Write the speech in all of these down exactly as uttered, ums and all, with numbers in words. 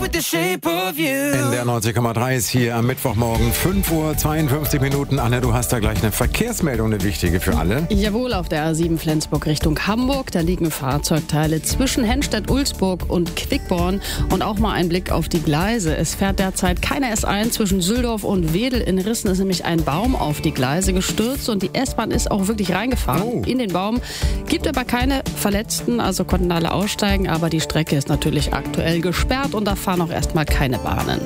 with the shape of you. In der neunzig Komma drei ist hier am Mittwochmorgen fünf Uhr zweiundfünfzig Minuten. Anne, du hast da gleich eine Verkehrsmeldung, eine wichtige für alle. Jawohl, auf der A sieben Flensburg Richtung Hamburg. Da liegen Fahrzeugteile zwischen Henstedt-Ulzburg und Quickborn. Und auch mal ein Blick auf die Gleise. Es fährt derzeit keine S eins zwischen Süldorf und Wedel. In Rissen ist nämlich ein Baum auf die Gleise gestürzt und die S-Bahn ist auch wirklich reingefahren Oh. in den Baum. Gibt aber keine Verletzten, also konnten alle aussteigen. Aber die Strecke ist natürlich aktuell gesperrt und da fahren auch erstmal keine Bahnen.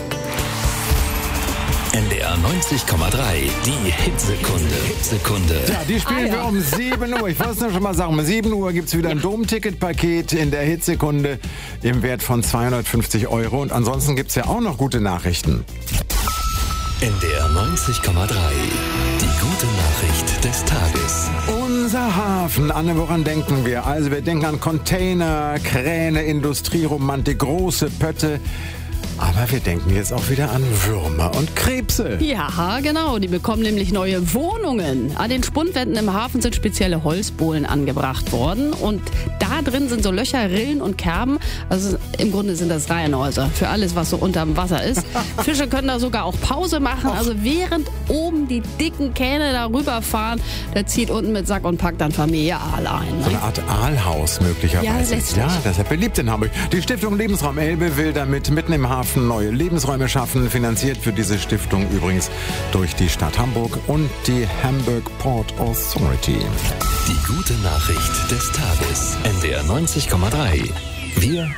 N D R neunzig Komma drei, die Hitsekunde. Hitsekunde. Ja, die spielen Ah, ja. wir um sieben Uhr. Ich wollte es nur schon mal sagen, um sieben Uhr gibt es wieder ein Domticketpaket in der Hitsekunde im Wert von zweihundertfünfzig Euro. Und ansonsten gibt es ja auch noch gute Nachrichten. N D R neunzig Komma drei, die gute Nachricht des Tages. Unser Hafen, Anne, woran denken wir? Also wir denken an Container, Kräne, Industrieromantik, große Pötte. Aber wir denken jetzt auch wieder an Würmer und Krebse. Ja, genau. Die bekommen nämlich neue Wohnungen. An den Spundwänden im Hafen sind spezielle Holzbohlen angebracht worden. Und da drin sind so Löcher, Rillen und Kerben. Also im Grunde sind das Reihenhäuser für alles, was so unterm Wasser ist. Fische können da sogar auch Pause machen. Also während oben die dicken Kähne da rüberfahren, da zieht unten mit Sack und Pack dann Familie Aal ein. So Ne? eine Art Aalhaus möglicherweise. Ja, letztlich. Ja, das ist ja beliebt in Hamburg. Die Stiftung Lebensraum Elbe will damit mitten im Hafen neue Lebensräume schaffen. Finanziert für diese Stiftung übrigens durch die Stadt Hamburg und die Hamburg Port Authority. Die gute Nachricht des Tages. N D R neunzig Komma drei. Wir